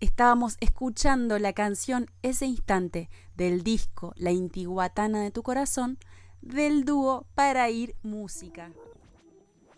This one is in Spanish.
Estábamos escuchando la canción Ese Instante del disco La Intiguatana de tu Corazón del dúo Para Ir Música.